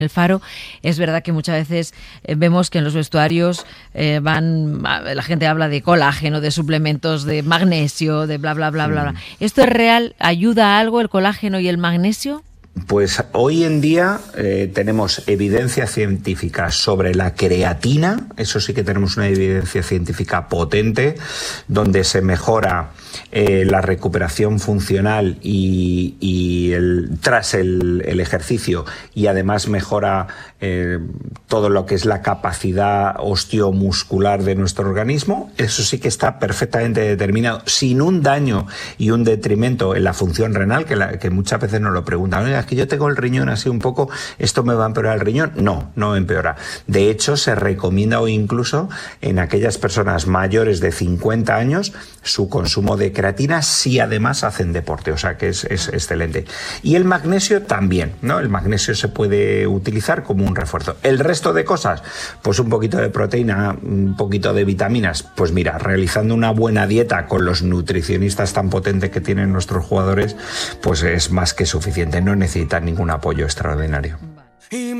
El Faro, es verdad que muchas veces vemos que en los vestuarios la gente habla de colágeno, de suplementos, de magnesio, de bla, bla, bla, bla, bla. ¿Esto es real? ¿Ayuda a algo el colágeno y el magnesio? Pues hoy en día tenemos evidencia científica sobre la creatina, eso sí que tenemos una evidencia científica potente, donde se mejora la recuperación funcional tras el ejercicio, y además mejora todo lo que es la capacidad osteomuscular de nuestro organismo. Eso sí que está perfectamente determinado, sin un daño y un detrimento en la función renal, que muchas veces nos lo preguntan. Oiga, es que yo tengo el riñón así un poco, ¿esto me va a empeorar el riñón? No empeora. De hecho, se recomienda hoy incluso en aquellas personas mayores de 50 años su consumo de creatina si además hacen deporte, o sea que es excelente. Y el magnesio también, ¿no? El magnesio se puede utilizar como un refuerzo. El resto de cosas, pues un poquito de proteína, un poquito de vitaminas, pues mira, realizando una buena dieta con los nutricionistas tan potentes que tienen nuestros jugadores, pues es más que suficiente, no necesitan ningún apoyo extraordinario.